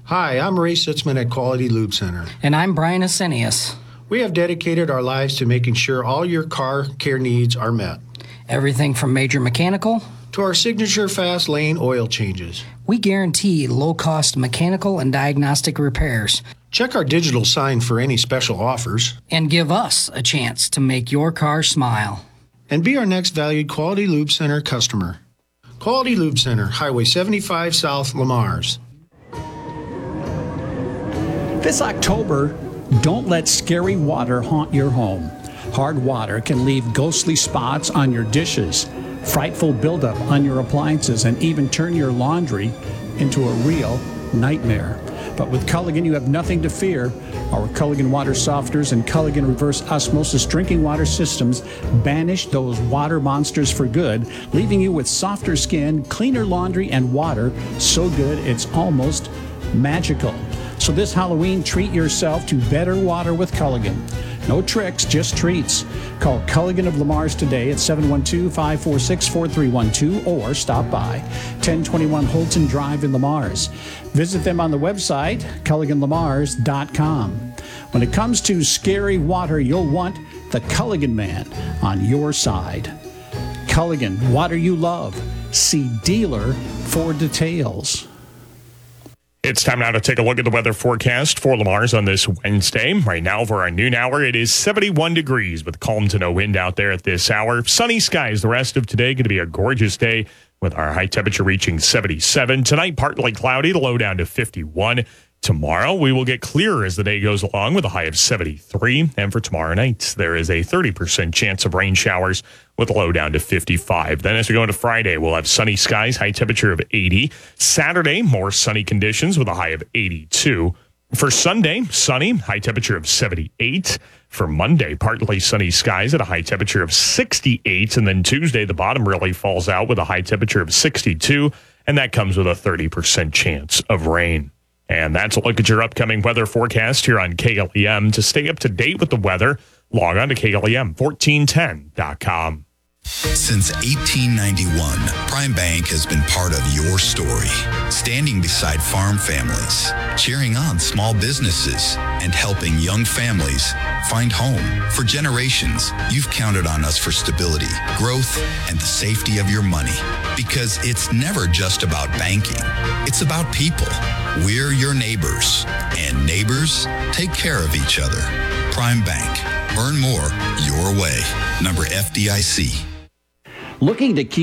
Hi, I'm Ray Sitzman at Quality Lube Center. And I'm Brian Asenius. We have dedicated our lives to making sure all your car care needs are met. Everything from major mechanical to our signature fast lane oil changes. We guarantee low-cost mechanical and diagnostic repairs. Check our digital sign for any special offers. And give us a chance to make your car smile. And be our next valued Quality Lube Center customer. Quality Lube Center, Highway 75 South, Lamars. This October, don't let scary water haunt your home. Hard water can leave ghostly spots on your dishes, frightful buildup on your appliances, and even turn your laundry into a real nightmare. But with Culligan, you have nothing to fear. Our Culligan water softeners and Culligan reverse osmosis drinking water systems banish those water monsters for good, leaving you with softer skin, cleaner laundry, and water so good it's almost magical. So this Halloween, treat yourself to better water with Culligan. No tricks, just treats. Call Culligan of Lamars today at 712-546-4312 or stop by 1021 Holton Drive in Lamars. Visit them on the website, CulliganLamars.com. When it comes to scary water, you'll want the Culligan man on your side. Culligan, water you love. See dealer for details. It's time now to take a look at the weather forecast for Lamars on this Wednesday. Right now for our noon hour, it is 71 degrees with calm to no wind out there at this hour. Sunny skies the rest of today. Going to be a gorgeous day with our high temperature reaching 77. Tonight, partly cloudy, the low down to 51. Tomorrow, we will get clearer as the day goes along with a high of 73. And for tomorrow night, there is a 30% chance of rain showers with a low down to 55. Then as we go into Friday, we'll have sunny skies, high temperature of 80. Saturday, more sunny conditions with a high of 82. For Sunday, sunny, high temperature of 78. For Monday, partly sunny skies at a high temperature of 68. And then Tuesday, the bottom really falls out with a high temperature of 62. And that comes with a 30% chance of rain. And that's a look at your upcoming weather forecast here on KLEM. To stay up to date with the weather, log on to KLEM1410.com. Since 1891, Prime Bank has been part of your story, standing beside farm families, cheering on small businesses, and helping young families find home. For generations, you've counted on us for stability, growth, and the safety of your money. Because it's never just about banking. It's about people. We're your neighbors, and neighbors take care of each other. Prime Bank. Earn more your way. Member FDIC. Looking to keep